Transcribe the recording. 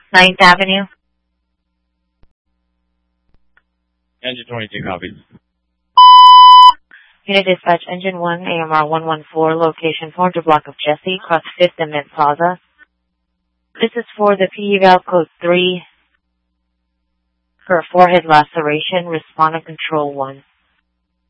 Ninth Avenue. Engine 22 copies. Unit Dispatch, Engine 1, AMR 114, location 400 block of Jesse, across 5th and Mint Plaza. This is for the PE valve code 3 for a forehead laceration, respond to control 1.